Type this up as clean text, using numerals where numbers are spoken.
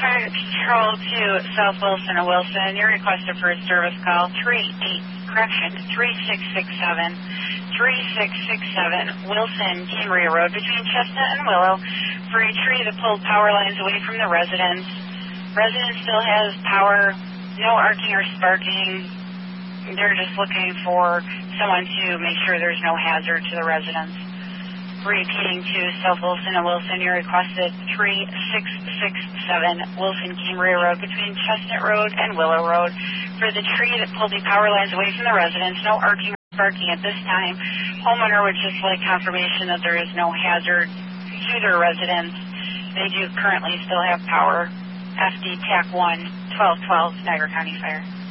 Fire Control to South Wilson and Wilson. You're requested for a service call 3667 Wilson Cambria Road between Chestnut and Willow for a tree that pulled power lines away from the residence. Residence still has power, no arcing or sparking. They're just looking for someone to make sure there's no hazard to the residents. Repeating to South Wilson and Wilson, you're requested 3667 Wilson Cambria Road between Chestnut Road and Willow Road for the tree that pulled the power lines away from the residence. No arcing or sparking at this time. Homeowner would just like confirmation that there is no hazard to their residence. They do currently still have power. FD TAC 1 1212 Niagara County Fire.